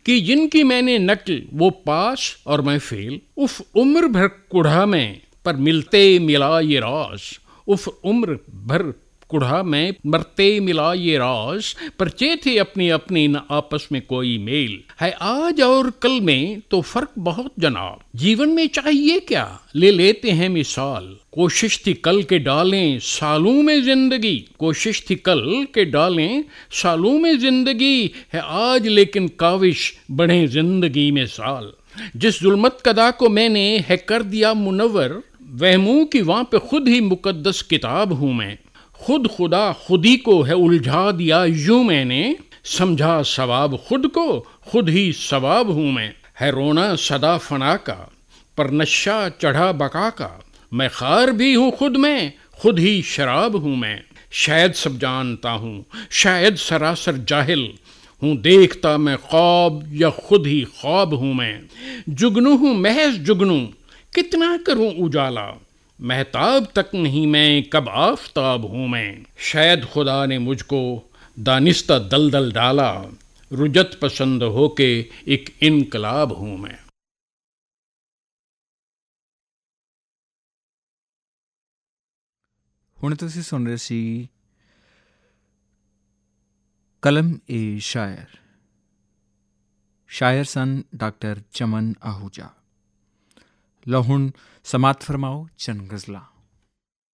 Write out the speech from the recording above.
कि जिनकी मैंने नकल वो पास और मैं फेल। उफ उम्र भर कुढ़ा में पर मिलते मिला ये राज। उफ उम्र भर कुढ़ा में मरते मिला ये राज। परचे थे अपनी अपनी न आपस में कोई मेल है। आज और कल में तो फर्क बहुत जनाब। जीवन में चाहिए क्या ले लेते हैं मिसाल। कोशिश थी कल के डालें सालों में जिंदगी। कोशिश थी कल के डालें सालों में जिंदगी है आज, लेकिन काविश बढ़े जिंदगी में साल। जिस जुल्मत कदा को मैंने है कर दिया मुनव्वर, वहमों की वहां पे खुद ही मुकद्दस किताब हूं मैं। खुद खुदा खुदी को है उलझा दिया यूं मैंने। समझा सवाब खुद को खुद ही सवाब हूं मैं। है रोना सदा फना का पर नशा चढ़ा बका का। मैं खार भी हूं खुद में खुद ही शराब हूं मैं। शायद सब जानता हूं शायद सरासर जाहिल हूं। देखता मैं ख्वाब या खुद ही ख्वाब हूं मैं। जुगनू हूं महज जुगनू कितना करूं उजाला। महताब तक नहीं मैं कब आफताब हूं मैं। शायद खुदा ने मुझको दानिस्ता दलदल डाला। रुजत पसंद होके एक इनकलाब हूं मैं। ਹੁਣ ਤੁਸੀਂ ਸੁਣ ਰਹੇ ਸੀ ਕਲਮ ਏ ਸ਼ਾਇਰ। ਸ਼ਾਇਰ ਸਨ ਡਾਕਟਰ ਚਮਨ आहूजा। ਲਓ ਹੁਣ ਸਮਾਤ ਫਰਮਾਓ ਚੰਦ ਗਜ਼ਲਾਂ।